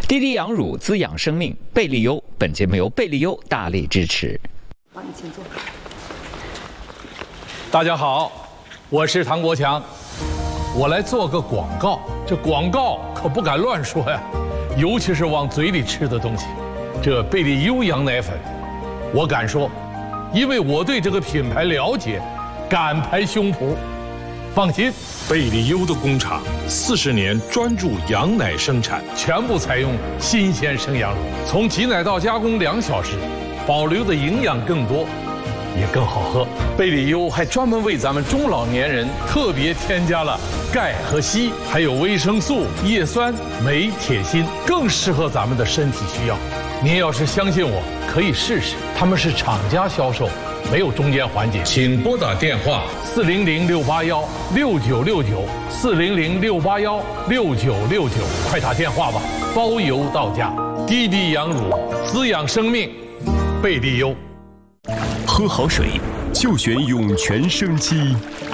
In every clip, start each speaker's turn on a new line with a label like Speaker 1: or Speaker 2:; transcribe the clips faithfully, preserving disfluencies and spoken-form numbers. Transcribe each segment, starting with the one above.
Speaker 1: 滴滴羊乳滋养生命，贝利优。本节目由贝利优大力支持。
Speaker 2: 帮你请坐。
Speaker 3: 大家好，我是唐国强，我来做个广告。这广告可不敢乱说呀，尤其是往嘴里吃的东西。这贝利优羊奶粉，我敢说，因为我对这个品牌了解，敢拍胸脯。放心，
Speaker 4: 贝利优的工厂四十年专注羊奶生产，
Speaker 3: 全部采用新鲜生羊乳，从挤奶到加工两小时，保留的营养更多，也更好喝。贝利优还专门为咱们中老年人特别添加了钙和硒，还有维生素、叶酸、镁、铁、锌，更适合咱们的身体需要。您要是相信我，可以试试。他们是厂家销售，没有中间环节。
Speaker 4: 请拨打电话
Speaker 3: 四零零六八幺六九六九四零零六八幺六九六九，快打电话吧，包邮到家。滴滴羊乳滋养生命，贝利优。
Speaker 5: 喝好水就选涌泉生机。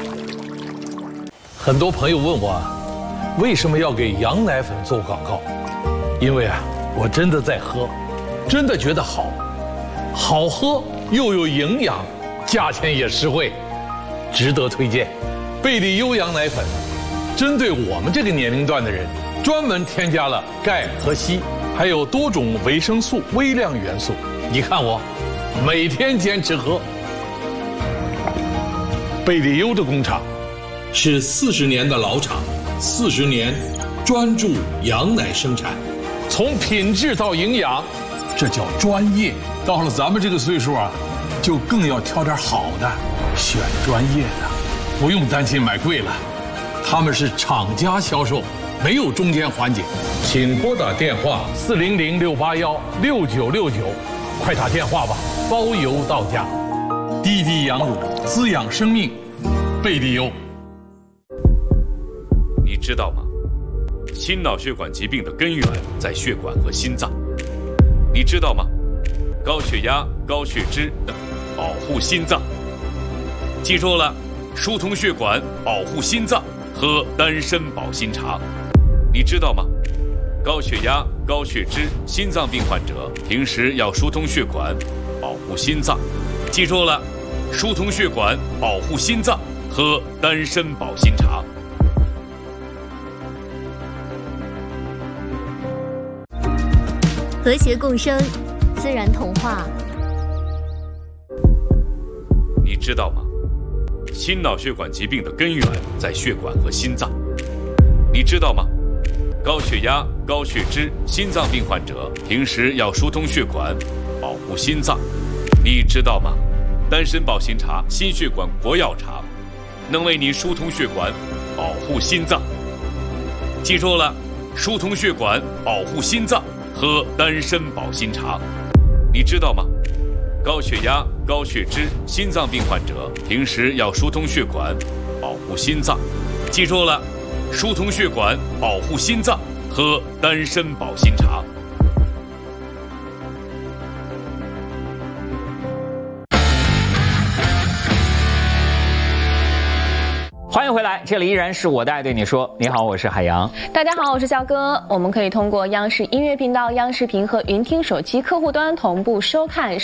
Speaker 3: 很多朋友问我，为什么要给羊奶粉做广告？因为啊，我真的在喝，真的觉得好，好喝又有营养，价钱也实惠，值得推荐。贝利优羊奶粉针对我们这个年龄段的人，专门添加了钙和硒，还有多种维生素、微量元素。你看我每天坚持喝。贝利优的工厂
Speaker 4: 是四十年的老厂，四十年专注羊奶生产，
Speaker 3: 从品质到营养，这叫专业。到了咱们这个岁数啊，就更要挑点好的，选专业的，不用担心买贵了。他们是厂家销售，没有中间环节。
Speaker 4: 请拨打电话
Speaker 3: 四零零六八幺六九六九，快打电话吧，包邮到家。滴滴羊乳滋养生命，贝利优。
Speaker 6: 你知道吗？心脑血管疾病的根源在血管和心脏。你知道吗？高血压、高血脂能保护心脏。记住了，疏通血管，保护心脏，喝丹参保心茶。你知道吗？高血压、高血脂、心脏病患者平时要疏通血管，保护心脏。记住了，疏通血管，保护心脏，喝丹参保心茶。
Speaker 7: 和谐共生，自然童话。
Speaker 6: 你知道吗？心脑血管疾病的根源在血管和心脏。你知道吗？高血压、高血脂、心脏病患者平时要疏通血管，保护心脏。你知道吗？丹参保心茶，心血管国药茶，能为你疏通血管，保护心脏。记住了，疏通血管，保护心脏，喝丹参保心茶。你知道吗？高血压、高血脂、心脏病患者平时要疏通血管，保护心脏。记住了，疏通血管，保护心脏，喝丹参保心茶。
Speaker 1: 欢迎回来，这里依然是我的爱对你说。你好，我是海洋。
Speaker 8: 大家好，我是肖哥。我们可以通过央视音乐频道、央视频和云听手机客户端同步收看、